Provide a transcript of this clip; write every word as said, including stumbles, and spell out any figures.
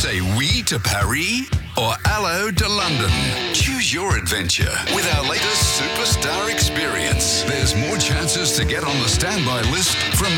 Say oui to Paris or hello to London. Choose your adventure with our latest Superstar experience. There's more chances to get on the standby list from